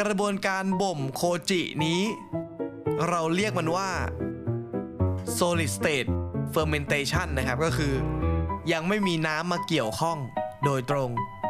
ระบวนการบ่มโคจินี้เราเรียกมันว่า solid state fermentation นะครับก็คือยังไม่มีน้ำมาเกี่ยวข้องโดยตรง